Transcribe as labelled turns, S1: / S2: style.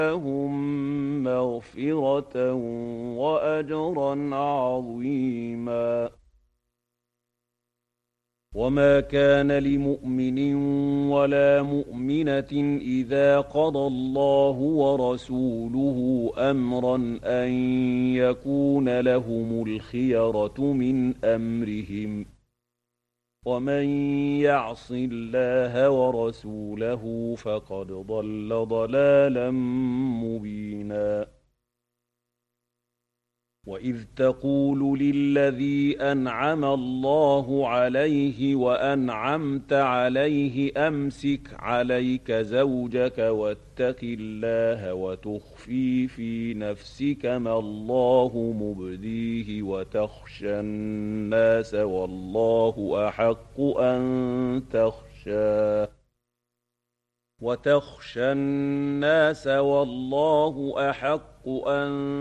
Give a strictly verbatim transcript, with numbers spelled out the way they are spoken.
S1: لهم مغفرة وأجرا عظيما. وما كان لمؤمن ولا مؤمنة إذا قضى الله ورسوله أمرا أن يكون لهم الخيرة من أمرهم، ومن يعص الله ورسوله فقد ضل ضلالا مبينا. وإذ تقول للذي أنعم الله عليه وأنعمت عليه أمسك عليك زوجك واتق الله وتخفي في نفسك ما الله مبديه وتخشى الناس والله أحق أن تخشاه وتخشى الناس والله أحق أن